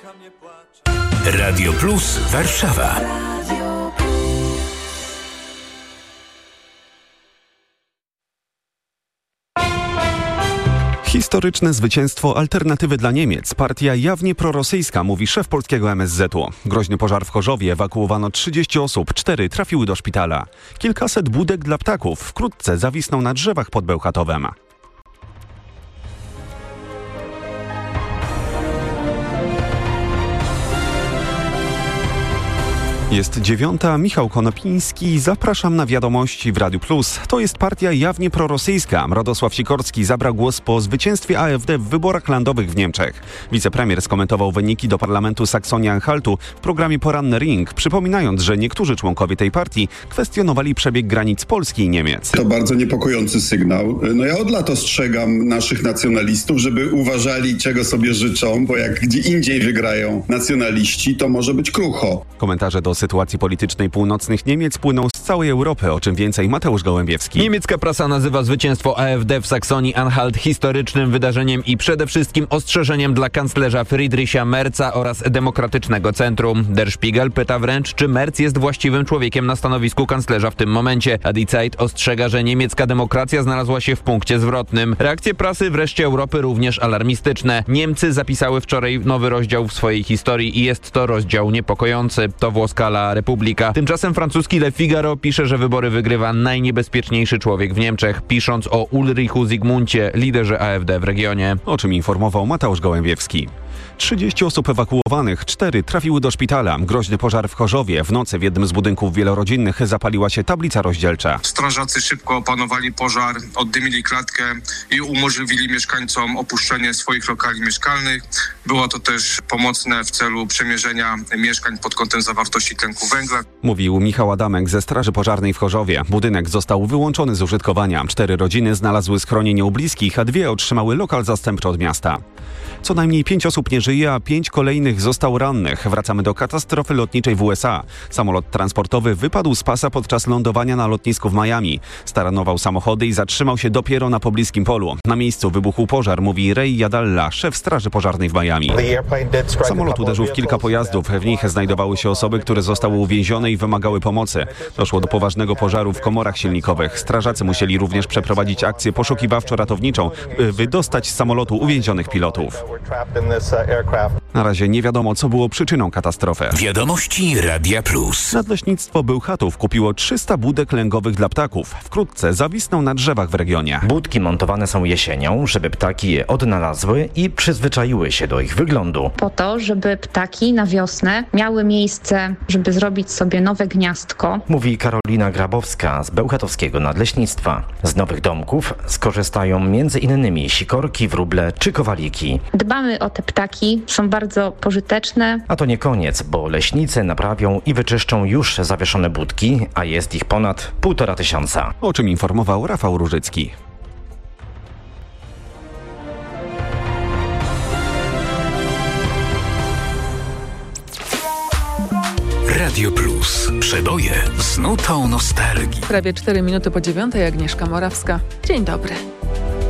Radio Plus Warszawa. Historyczne zwycięstwo Alternatywy dla Niemiec. Partia jawnie prorosyjska, mówi szef polskiego MSZ-u. Groźny pożar w Chorzowie, ewakuowano 30 osób, 4 trafiły do szpitala. Kilkaset budek dla ptaków wkrótce zawisną na drzewach pod Bełchatowem. Jest 9:00, Michał Konopiński, zapraszam na wiadomości w Radiu Plus. To jest partia jawnie prorosyjska. Radosław Sikorski zabrał głos po zwycięstwie AfD w wyborach landowych w Niemczech. Wicepremier skomentował wyniki do parlamentu Saksonia-Anhaltu w programie Poranny Ring, przypominając, że niektórzy członkowie tej partii kwestionowali przebieg granic Polski i Niemiec. To bardzo niepokojący sygnał. Ja od lat ostrzegam naszych nacjonalistów, żeby uważali, czego sobie życzą, bo jak gdzie indziej wygrają nacjonaliści, to może być krucho. Komentarze do sytuacji politycznej północnych Niemiec płyną z całej Europy, o czym więcej Mateusz Gołębiewski. Niemiecka prasa nazywa zwycięstwo AfD w Saksonii-Anhalt historycznym wydarzeniem i przede wszystkim ostrzeżeniem dla kanclerza Friedricha Merza oraz Demokratycznego Centrum. Der Spiegel pyta wręcz, czy Merz jest właściwym człowiekiem na stanowisku kanclerza w tym momencie. A Die Zeit ostrzega, że niemiecka demokracja znalazła się w punkcie zwrotnym. Reakcje prasy wreszcie Europy również alarmistyczne. Niemcy zapisały wczoraj nowy rozdział w swojej historii i jest to rozdział niepokojący. To włoska La Repubblica. Tymczasem francuski Le Figaro pisze, że wybory wygrywa najniebezpieczniejszy człowiek w Niemczech, pisząc o Ulrichu Zygmuncie, liderze AfD w regionie. O czym informował Mateusz Gołębiewski. 30 osób ewakuowanych, 4 trafiły do szpitala. Groźny pożar w Chorzowie. W nocy w jednym z budynków wielorodzinnych zapaliła się tablica rozdzielcza. Strażacy szybko opanowali pożar, oddymili klatkę i umożliwili mieszkańcom opuszczenie swoich lokali mieszkalnych. Było to też pomocne w celu przemierzenia mieszkań pod kątem zawartości tlenku węgla. Mówił Michał Adamek ze Straży Pożarnej w Chorzowie. Budynek został wyłączony z użytkowania. 4 rodziny znalazły schronienie u bliskich, a 2 otrzymały lokal zastępczy od miasta. Co najmniej 5 osób nie żyje, a 5 kolejnych zostało rannych. Wracamy do katastrofy lotniczej w USA. Samolot transportowy wypadł z pasa podczas lądowania na lotnisku w Miami. Staranował samochody i zatrzymał się dopiero na pobliskim polu. Na miejscu wybuchł pożar, mówi Ray Yadalla, szef Straży Pożarnej w Miami. Samolot uderzył w kilka pojazdów. W nich znajdowały się osoby, które zostały uwięzione i wymagały pomocy. Doszło do poważnego pożaru w komorach silnikowych. Strażacy musieli również przeprowadzić akcję poszukiwawczo-ratowniczą, by wydostać z samolotu uwięzionych pilotów. Na razie nie wiadomo, co było przyczyną katastrofy. Wiadomości Radia Plus. Nadleśnictwo Bełchatów kupiło 300 budek lęgowych dla ptaków. Wkrótce zawisną na drzewach w regionie. Budki montowane są jesienią, żeby ptaki je odnalazły i przyzwyczaiły się do ich wyglądu. Po to, żeby ptaki na wiosnę miały miejsce, żeby zrobić sobie nowe gniazdko. Mówi Karolina Grabowska z Bełchatowskiego Nadleśnictwa. Z nowych domków skorzystają m.in. sikorki, wróble czy kowaliki. Dbamy o te ptaki, są bardzo pożyteczne. A to nie koniec, bo leśnicy naprawią i wyczyszczą już zawieszone budki, a jest ich ponad 1500. O czym informował Rafał Różycki. Radio Plus. Przeboje z nutą nostalgii. Prawie 4 minuty po 9:00, Agnieszka Morawska. Dzień dobry.